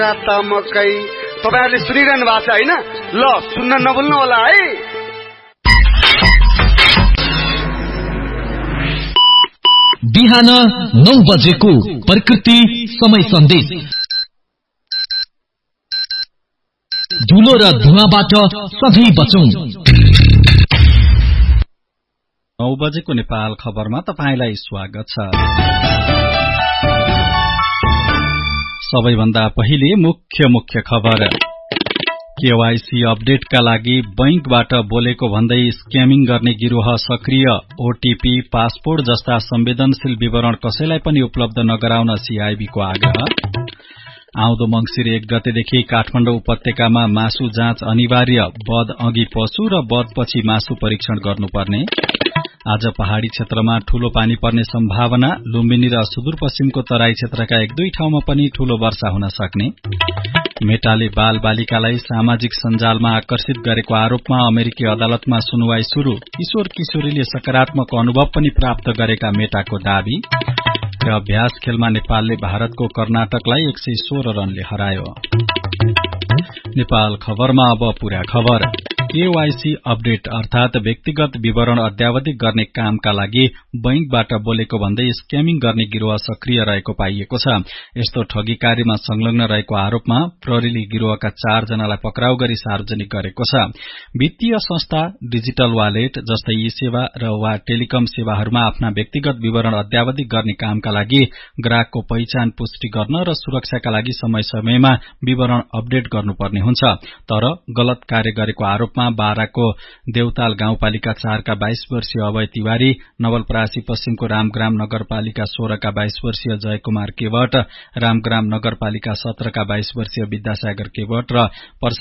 मकै तपाईहरुले सुनिरहनु भएको छ हैन? ल सुन्न नभुल्नु होला है। बिहान 9 बजेको प्रकृति समय सन्देश। धुलो र धुवाबाट सधैं बचौं। 9 बजेको नेपाल खबरमा तपाईलाई स्वागत छ। सबैभन्दा पहिले मुख्य खबर। केवाईसी अपडेटका लागि बैंकबाट बोलेको भन्दै स्क्यामिङ गर्ने गिरोह सक्रिय। ओटीपी, पासपोर्ट जस्ता संवेदनशील विवरण कसैलाई पनि उपलब्ध नगराउन सीआईबीको आग्रह। आउँदो मंसिर 1 गतेदेखि काठमाडौँ उपत्यकामा मासु जाँच अनिवार्य। बध अघि पशु र बधपछि मासु परीक्षण गर्नुपर्ने। आज पहाड़ी क्षेत्रमा ठूलो पानी पर्ने सम्भावना। लुम्बिनी र सुदूरपश्चिमको तराई क्षेत्रका 1-2 ठाउँमा पनि ठूलो वर्षा हुन सक्ने। मेटाले बाल बालिकालाई सामाजिक सञ्जालमा आकर्षित गरेको आरोपमा अमेरिकी अदालतमा सुनवाई शुरू। किशोर किशोरीले सकारात्मक अनुभव पनि प्राप्त गरेका मेटाको दावी। र अभ्यास खेलमा नेपालले भारतको कर्नाटकलाई 116 रनले हरायो। नेपाल खबरमा अब पूरा खबर। केवाईसी अपडेट अर्थात व्यक्तिगत विवरण अद्यावधिक गर्ने कामका लागि बैंकबाट बोलेको भन्दै स्क्यामिङ गर्ने गिरोह सक्रिय रहेको पाइएको छ। यस्तो ठगी कार्यमा संलग्न रहेको आरोपमा प्रहरीले गिरोहका 4 जनालाई पक्राउ गरी सार्वजनिक गरेको छ। वित्तीय संस्था, डिजिटल वालेट जस्तै यी सेवा र वा टेलिकम सेवाहरूमा आफ्ना व्यक्तिगत विवरण अद्यावधिक गर्ने कामका लागि ग्राहकको पहिचान पुष्टि गर्न र सुरक्षाका लागि समय समयमा विवरण अपडेट गर्नुपर्ने हुन्छ। तर गलत कार्य गरेको आरोपमा बाराको देउताल गाउँपालिका 4 का 22 वर्षीय अभय तिवारी, नवलपरासी पश्चिमको रामग्राम नगरपालिका 16 का 22 वर्षीय जयकुमार केवट, रामग्राम नगरपालिका 17 का 22 वर्षीय विद्यासागर केवट र